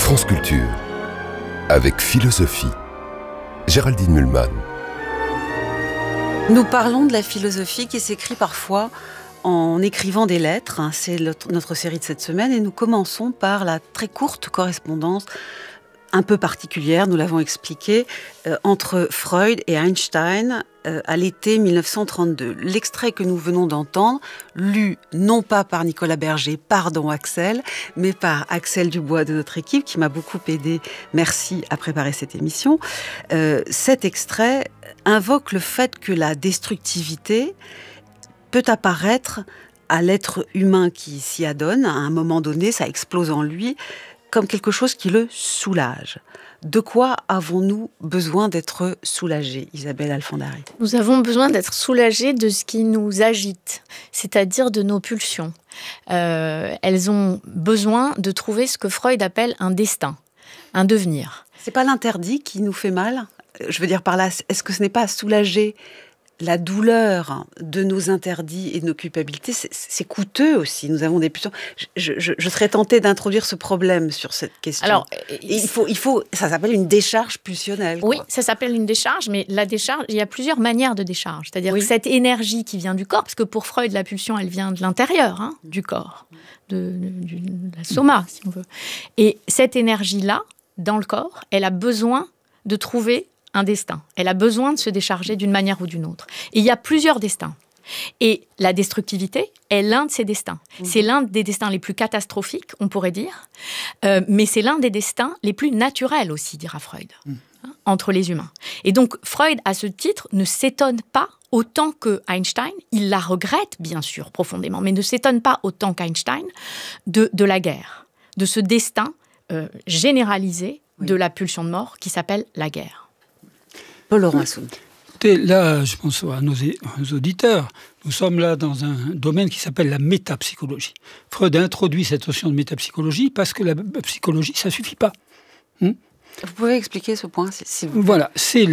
France Culture, avec philosophie. Géraldine Mühlmann. Nous parlons de la philosophie qui s'écrit parfois en écrivant des lettres. C'est notre série de cette semaine et nous commençons par la très courte correspondance un peu particulière, nous l'avons expliqué, entre Freud et Einstein à l'été 1932. L'extrait que nous venons d'entendre, lu non pas par Nicolas Berger, pardon Axel, mais par Axel Dubois de notre équipe qui m'a beaucoup aidé, merci, à préparer cette émission. Cet extrait invoque le fait que la destructivité peut apparaître à l'être humain qui s'y adonne. À un moment donné, ça explose en lui comme quelque chose qui le soulage. De quoi avons-nous besoin d'être soulagés, Isabelle Alfandari ? Nous avons besoin d'être soulagés de ce qui nous agite, c'est-à-dire de nos pulsions. Elles ont besoin de trouver ce que Freud appelle un destin, un devenir. C'est pas l'interdit qui nous fait mal ? Je veux dire par là, est-ce que ce n'est pas soulager la douleur de nos interdits et de nos culpabilités, c'est coûteux aussi. Nous avons des pulsions. Je serais tentée d'introduire ce problème sur cette question. Alors, il faut, ça s'appelle une décharge pulsionnelle. Oui, quoi. Ça s'appelle une décharge, mais la décharge, il y a plusieurs manières de décharge. C'est-à-dire que cette énergie qui vient du corps, parce que pour Freud, la pulsion, elle vient de l'intérieur du corps, de la soma, si on veut. Et cette énergie-là, dans le corps, elle a besoin de trouver un destin. Elle a besoin de se décharger d'une manière ou d'une autre. Et il y a plusieurs destins. Et la destructivité est l'un de ces destins. C'est l'un des destins les plus catastrophiques, on pourrait dire, mais c'est l'un des destins les plus naturels aussi, dira Freud, entre les humains. Et donc, Freud, à ce titre, ne s'étonne pas autant que Einstein, il la regrette, bien sûr, profondément, mais ne s'étonne pas autant qu'Einstein de la guerre, de ce destin généralisé de la pulsion de mort qui s'appelle la guerre. Paul Laurenceau. Là, je pense à nos auditeurs, nous sommes là dans un domaine qui s'appelle la métapsychologie. Freud a introduit cette notion de métapsychologie parce que la psychologie, ça ne suffit pas. Vous pouvez expliquer ce point, s'il vous plaît ? Voilà, c'est